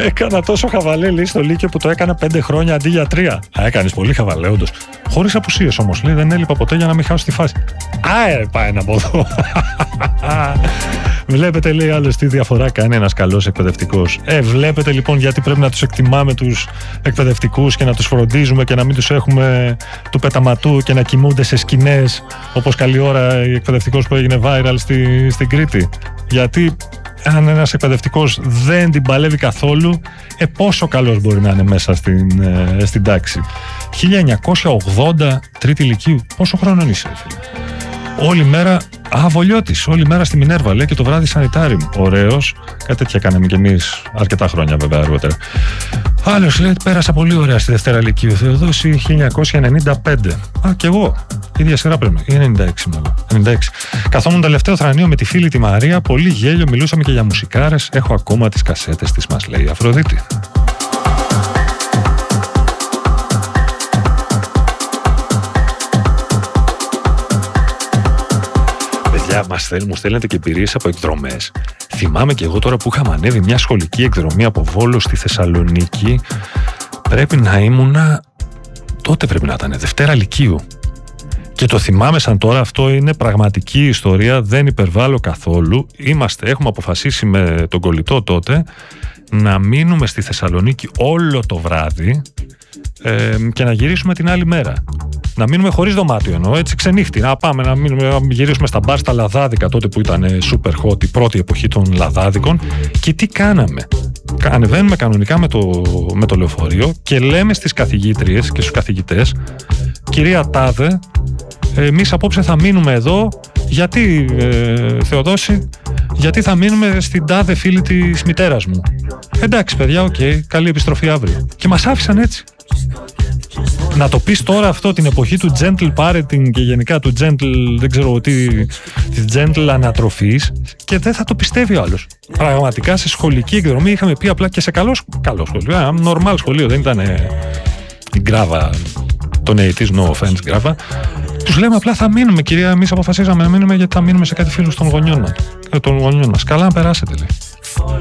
Έκανα τόσο χαβαλέ, λέει, στο Λύκειο που το έκανα 5 χρόνια αντί για 3. Έκανες πολύ χαβαλέ, όντως. Χωρίς απουσίες όμως, λέει, δεν έλειπα ποτέ για να μην χάσω τη φάση. Πάει ένα από εδώ. Βλέπετε, λέει, άλλος τι διαφορά κάνει ένας καλός εκπαιδευτικός. Βλέπετε λοιπόν γιατί πρέπει να τους εκτιμάμε τους εκπαιδευτικούς και να τους φροντίζουμε και να μην τους έχουμε του πεταματού και να κοιμούνται σε σκηνές, όπως καλή ώρα η εκπαιδευτικός που έγινε viral στην Κρήτη. Γιατί αν ένας εκπαιδευτικός δεν την παλεύει καθόλου, πόσο καλός μπορεί να είναι μέσα στην τάξη. 1980, τρίτη ηλικίου. Πόσο χρόνο είσαι, φίλε? Όλη μέρα, Βολιώτης, όλη μέρα στη Μινέρβα, λέει, και το βράδυ Σανιτάρι. Ωραίος. Κάτι τέτοια κάναμε κι εμείς αρκετά χρόνια, βέβαια, αργότερα. Άλλος, λέει, πέρασα πολύ ωραία στη Δευτέρα Λυκείου. Θεοδόση, 1995. Κι εγώ. Ίδια σειρά πρέπει. 96 μάλλον. 96. Καθόμουν τελευταίο θρανείο με τη φίλη τη Μαρία. Πολύ γέλιο, μιλούσαμε και για μουσικάρες. Έχω ακόμα τις κασέτες της, μας λέει η Αφροδίτη. Μου στέλνετε και εμπειρίες από εκδρομές. Θυμάμαι και εγώ τώρα που είχαμε ανέβει μια σχολική εκδρομή από Βόλο στη Θεσσαλονίκη. Πρέπει να ήμουνα. Τότε πρέπει να ήταν Δευτέρα Λυκείου. Και το θυμάμαι σαν τώρα, αυτό είναι πραγματική ιστορία, δεν υπερβάλλω καθόλου. Έχουμε αποφασίσει με τον κολλητό τότε να μείνουμε στη Θεσσαλονίκη όλο το βράδυ και να γυρίσουμε την άλλη μέρα. Να μείνουμε χωρίς δωμάτιο εννοώ, έτσι ξενύχτη. Να πάμε να γυρίσουμε στα μπαρ στα Λαδάδικα, τότε που ήταν super hot, η πρώτη εποχή των Λαδάδικων. Και τι κάναμε? Ανεβαίνουμε κανονικά με το λεωφορείο και λέμε στις καθηγήτριες και στους καθηγητές, κυρία Τάδε, εμείς απόψε θα μείνουμε εδώ. Γιατί, Θεοδόση? Γιατί θα μείνουμε στην τάδε φίλη της μητέρας μου. Εντάξει παιδιά, οκ, καλή επιστροφή αύριο. Και μας άφησαν έτσι. Να το πεις τώρα αυτό την εποχή του gentle parenting και γενικά του gentle, δεν ξέρω τι, της gentle ανατροφής, και δεν θα το πιστεύει ο άλλος. Πραγματικά σε σχολική εκδρομή είχαμε πει απλά, και σε καλό σχολείο, ένα normal σχολείο, δεν ήταν η γκράβα των 80's, no offense γκράβα. Τους λέμε απλά θα μείνουμε, κυρία, εμείς αποφασίσαμε να μείνουμε γιατί θα μείνουμε σε κάτι φίλους των γονιών μας. Καλά να περάσετε, λέει.